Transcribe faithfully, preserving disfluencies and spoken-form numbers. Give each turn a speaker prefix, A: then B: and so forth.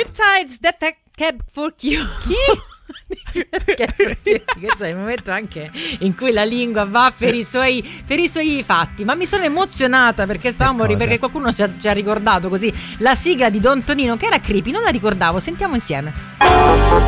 A: Peptides that cab for Q. Chi? Questo è il momento anche in cui la lingua va per i suoi, per i suoi fatti. Ma mi sono emozionata perché stavamo ri- perché qualcuno ci ha, ci ha ricordato così la sigla di Don Tonino che era creepy, non la ricordavo. Sentiamo insieme.